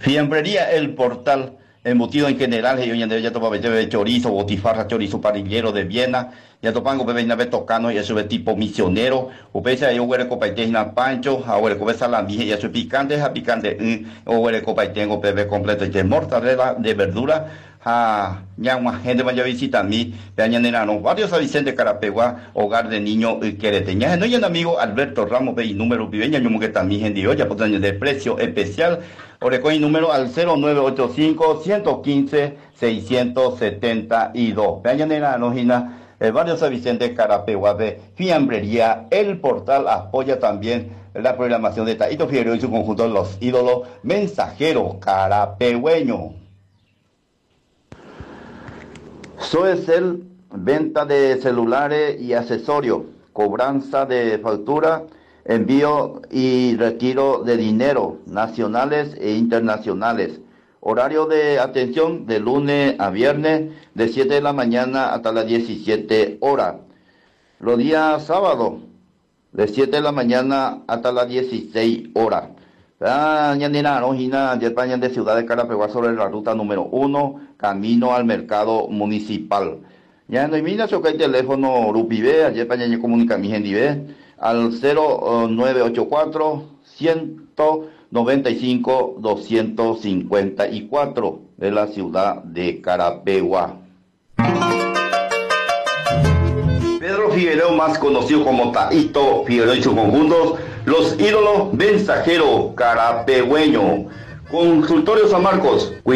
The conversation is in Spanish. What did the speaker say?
Fiambrería El Portal, embutido en general, ya topa de chorizo, botifarra, chorizo parrillero de Viena, ya topango bebé nave tocano, ya sube tipo misionero, upesa yo huele copaitena pancho, ahora come salami, ya sube picante, a picante, o huele copaitengo bebé completo, ya mortadela de verdura, ya más gente vaya a visitar mí, no varios a Vicente Carapegua, hogar de niño quereteña, no hay un amigo Alberto Ramos, ve y número viveña, yo que también gente hoy, ya por de precio especial. Orecoin número al 0985-115-672. Peñanera Nojina, varios a Vicente Carapegua de Fiambrería. El Portal apoya también la programación de Taito Figueroa y su conjunto Los Ídolos Mensajero Carapegüeño. Soecel, venta de celulares y accesorios, cobranza de factura, envío y retiro de dinero, nacionales e internacionales. Horario de atención de lunes a viernes, de 7 de la mañana hasta las 17 horas. Los días sábados, de 7 de la mañana hasta las 16 horas. De Ciudad de Carapegua sobre la ruta número 1, camino al mercado municipal. Ya no hay el teléfono Rupibe, ayer para comunica mi gente al 0984 195 254 de la ciudad de Carapegua. Pedro Figueroa, más conocido como Taito Figueroa y sus conjuntos, Los Ídolos Mensajero Carapegüeño. Consultorio San Marcos.